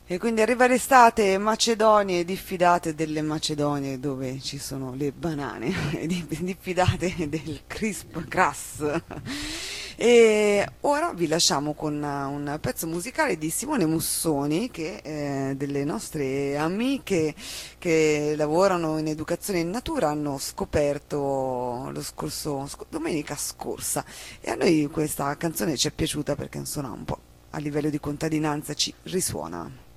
E quindi arriva l'estate, Macedonie, diffidate delle Macedonie dove ci sono le banane, e diffidate del crisp crass. E ora vi lasciamo con un pezzo musicale di Simone Mussoni, che delle nostre amiche che lavorano in educazione in natura hanno scoperto domenica scorsa. E a noi questa canzone ci è piaciuta perché insomma un po' a livello di contadinanza ci risuona.